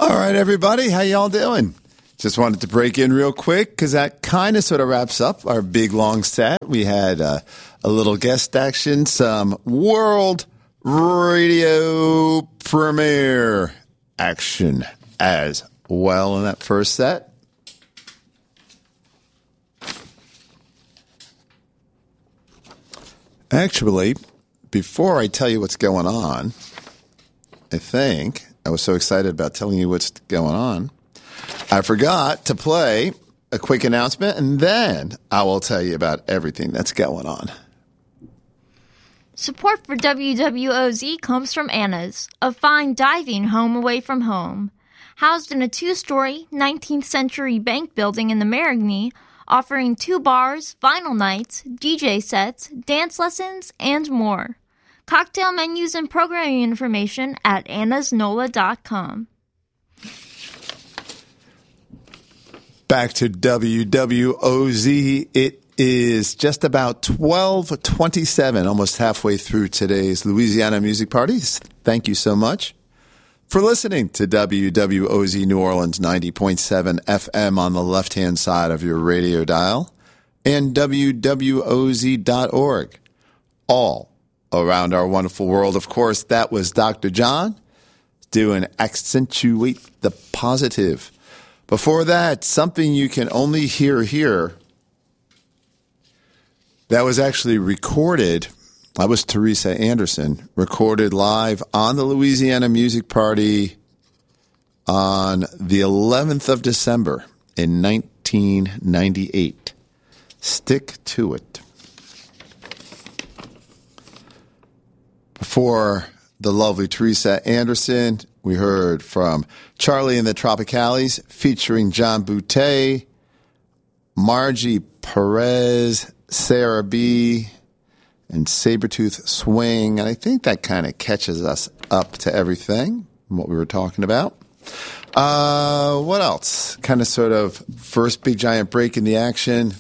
All right, everybody, how y'all doing? Just wanted to break in real quick because that kind of sort of wraps up our big, long set. We had a little guest action, some world radio premiere action as well in that first set. Actually, before I tell you what's going on, I was so excited about telling you what's going on, I forgot to play a quick announcement, and then I will tell you about everything that's going on. Support for WWOZ comes from Anna's, a fine diving home away from home. Housed in a 2-story, 19th century bank building in the Marigny, offering 2 bars, vinyl nights, DJ sets, dance lessons, and more. Cocktail menus and programming information at annasnola.com. Back to WWOZ. It is just about 12:27, almost halfway through today's Louisiana Music Parties. Thank you so much for listening to WWOZ New Orleans 90.7 FM on the left-hand side of your radio dial and WWOZ.org. All around our wonderful world. Of course, that was Dr. John doing Accentuate the Positive. Before that, something you can only hear here. That was actually recorded. That was Teresa Anderson, recorded live on the Louisiana Music Party on the 11th of December in 1998. Stick to it. Before the lovely Teresa Anderson, we heard from Charlie and the Tropicales featuring John Boutte, Margie Perez, Sarah B., and Sabretooth Swing. And I think that kind of catches us up to everything, what we were talking about. What else? Kind of sort of first big giant break in the action.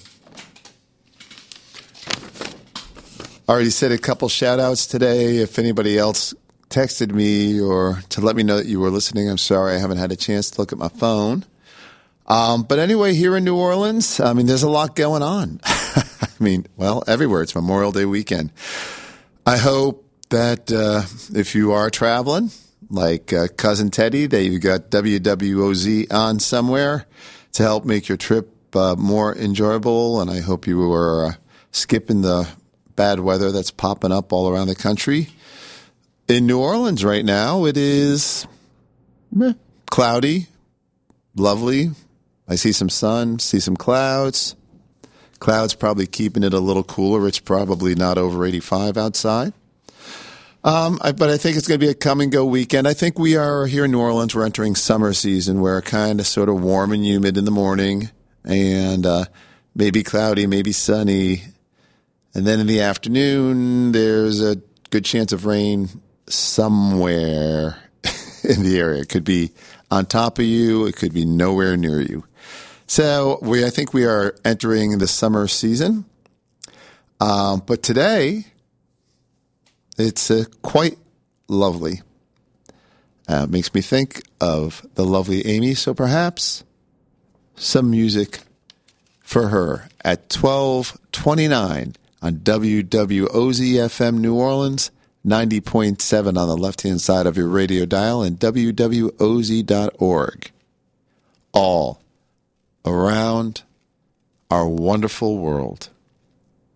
Already said a couple shout-outs today. If anybody else texted me or to let me know that you were listening, I'm sorry I haven't had a chance to look at my phone. But anyway, here in New Orleans, there's a lot going on. Everywhere. It's Memorial Day weekend. I hope that if you are traveling, like Cousin Teddy, that you've got WWOZ on somewhere to help make your trip more enjoyable. And I hope you are skipping the bad weather that's popping up all around the country. In New Orleans right now, it is cloudy, lovely. I see some sun, see some clouds. Clouds probably keeping it a little cooler. It's probably not over 85 outside. But I think it's going to be a come-and-go weekend. I think we are here in New Orleans. We're entering summer season where it's kind of sort of warm and humid in the morning and maybe cloudy, maybe sunny. And then in the afternoon, there's a good chance of rain somewhere in the area. It could be on top of you. It could be nowhere near you. So I think we are entering the summer season. But today, it's quite lovely. Makes me think of the lovely Amy. So perhaps some music for her at 12:29 on WWOZ-FM New Orleans, 90.7 on the left-hand side of your radio dial, and WWOZ.org. All around our wonderful world.